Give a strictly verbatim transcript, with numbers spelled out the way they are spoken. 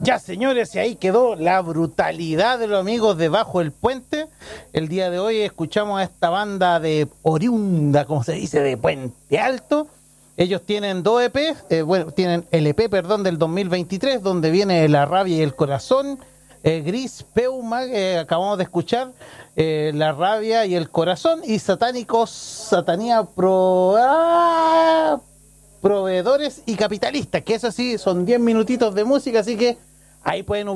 Ya, señores, y ahí quedó la brutalidad de los amigos de Bajo el Puente. El día de hoy escuchamos a esta banda de oriunda, como se dice, de Puente Alto. Ellos tienen dos E P, eh, bueno, tienen el E P, perdón, del dos mil veintitrés, donde viene La Rabia y el Corazón, eh, Gris Peuma, que eh, acabamos de escuchar, eh, La Rabia y el Corazón, y Satánicos, Satanía Pro... ¡Ah! Proveedores y Capitalistas, que eso sí, son diez minutitos de música, así que ahí pueden